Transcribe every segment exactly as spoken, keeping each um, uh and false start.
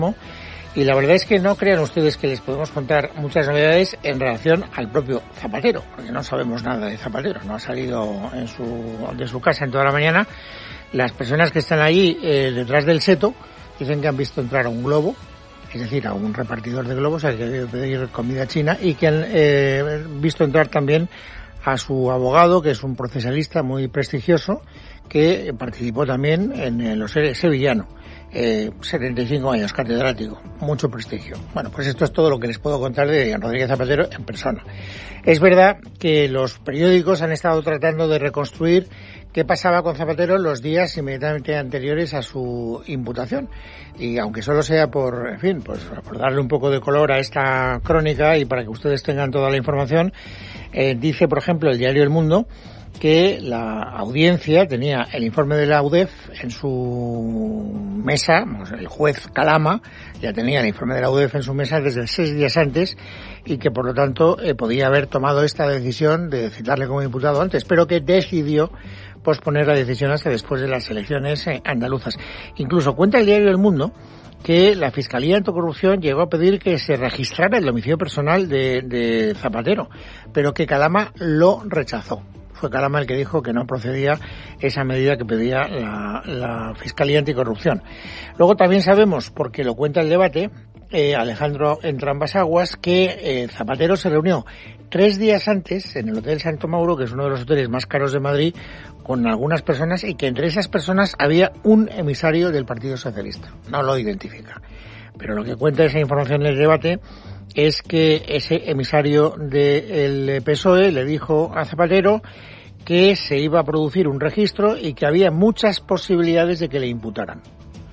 Y la verdad es que no crean ustedes que les podemos contar muchas novedades en relación al propio Zapatero, porque no sabemos nada de Zapatero, no ha salido en su, de su casa en toda la mañana. Las personas que están allí eh, detrás del seto dicen que han visto entrar a un globo, es decir, a un repartidor de globos al que debe pedir comida china, y que han eh, visto entrar también a su abogado, que es un procesalista muy prestigioso, que participó también en los sevillano. Eh, setenta y cinco años, catedrático, mucho prestigio. Bueno, pues esto es todo lo que les puedo contar de Rodríguez Zapatero en persona. Es verdad que los periódicos han estado tratando de reconstruir qué pasaba con Zapatero los días inmediatamente anteriores a su imputación. Y aunque solo sea por, en fin, pues por darle un poco de color a esta crónica y para que ustedes tengan toda la información, eh, dice, por ejemplo, el diario El Mundo, que la audiencia tenía el informe de la U D E F en su mesa, el juez Calama ya tenía el informe de la U D E F en su mesa desde seis días antes y que por lo tanto eh, podía haber tomado esta decisión de citarle como imputado antes, pero que decidió posponer la decisión hasta después de las elecciones eh, andaluzas. Incluso cuenta el diario El Mundo que la Fiscalía Anticorrupción llegó a pedir que se registrara el domicilio personal de, de Zapatero, pero que Calama lo rechazó. Fue Calama el que dijo que no procedía esa medida que pedía la, la Fiscalía Anticorrupción. Luego también sabemos, porque lo cuenta el debate, eh, Alejandro Entrambas-Aguas, que eh, Zapatero se reunió tres días antes en el Hotel Santo Mauro, que es uno de los hoteles más caros de Madrid, con algunas personas y que entre esas personas había un emisario del Partido Socialista. No lo identifica. Pero lo que cuenta esa información en el debate es que ese emisario del P S O E le dijo a Zapatero que se iba a producir un registro y que había muchas posibilidades de que le imputaran.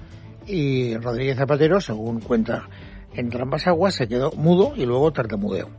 Y Rodríguez Zapatero, según cuenta Entrambas-Aguas, se quedó mudo y luego tartamudeó.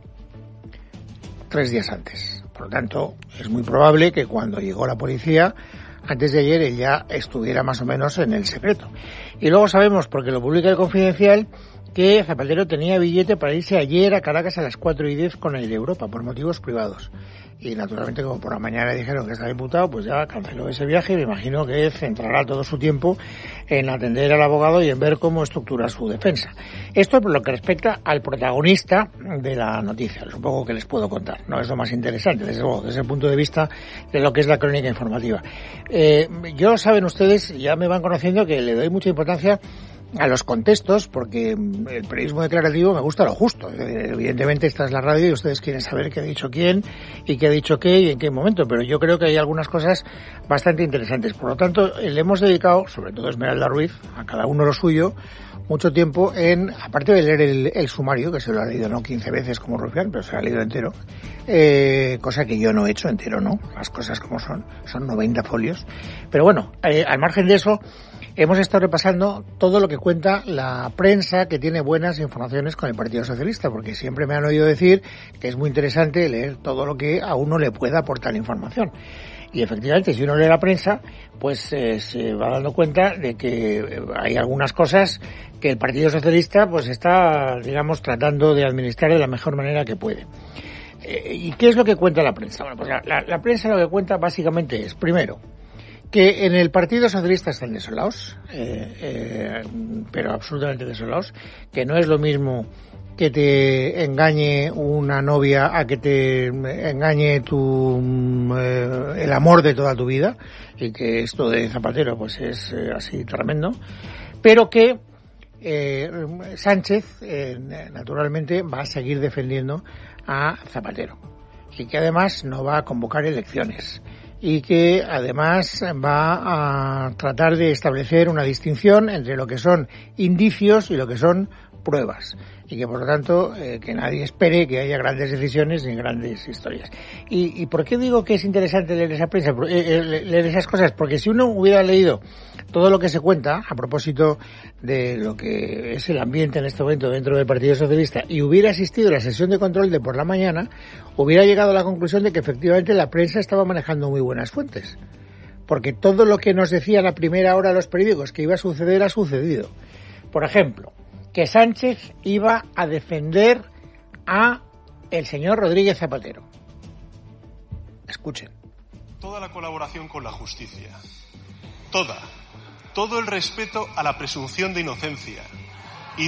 Tres días antes. Por lo tanto, es muy probable que cuando llegó la policía, antes de ayer, él ya estuviera más o menos en el secreto. Y luego sabemos, porque lo publica el Confidencial, que Zapatero tenía billete para irse ayer a Caracas a las cuatro y diez con el de Europa, por motivos privados. Y naturalmente, como por la mañana le dijeron que estaba imputado, pues ya canceló ese viaje y me imagino que centrará todo su tiempo en atender al abogado y en ver cómo estructura su defensa. Esto es por lo que respecta al protagonista de la noticia, supongo que les puedo contar. No es lo más interesante, desde luego, desde el punto de vista de lo que es la crónica informativa. Eh, yo, saben ustedes, ya me van conociendo que le doy mucha importancia a los contextos, porque el periodismo declarativo me gusta lo justo. Evidentemente esta es la radio y ustedes quieren saber qué ha dicho quién y qué ha dicho qué y en qué momento, pero yo creo que hay algunas cosas bastante interesantes. Por lo tanto, le hemos dedicado, sobre todo Esmeralda Ruiz, a cada uno lo suyo, mucho tiempo en, aparte de leer el, el sumario, que se lo ha leído no quince veces como Rufián, pero se lo ha leído entero, eh, cosa que yo no he hecho entero, ¿no? Las cosas como son, son noventa folios. Pero bueno, eh, al margen de eso, hemos estado repasando todo lo que cuenta la prensa que tiene buenas informaciones con el Partido Socialista, porque siempre me han oído decir que es muy interesante leer todo lo que a uno le pueda aportar información. Y efectivamente, si uno lee la prensa, pues eh, se va dando cuenta de que hay algunas cosas que el Partido Socialista pues está, digamos, tratando de administrar de la mejor manera que puede. Eh, ¿Y qué es lo que cuenta la prensa? Bueno, pues la, la, la prensa lo que cuenta básicamente es, primero, que en el Partido Socialista están desolados, eh, eh, pero absolutamente desolados, que no es lo mismo que te engañe una novia a que te engañe tu eh, el amor de toda tu vida, y que esto de Zapatero pues es eh, así tremendo, pero que eh, Sánchez eh, naturalmente va a seguir defendiendo a Zapatero y que además no va a convocar elecciones y que además va a tratar de establecer una distinción entre lo que son indicios y lo que son pruebas, y que por lo tanto eh, que nadie espere que haya grandes decisiones ni grandes historias. ¿Y, y por qué digo que es interesante leer esa prensa, eh, leer esas cosas? Porque si uno hubiera leído todo lo que se cuenta a propósito de lo que es el ambiente en este momento dentro del Partido Socialista y hubiera asistido a la sesión de control de por la mañana, hubiera llegado a la conclusión de que efectivamente la prensa estaba manejando muy buenas fuentes, porque todo lo que nos decían a primera hora los periódicos que iba a suceder ha sucedido. Por ejemplo, que Sánchez iba a defender a el señor Rodríguez Zapatero. Escuchen. Toda la colaboración con la justicia, toda, todo el respeto a la presunción de inocencia,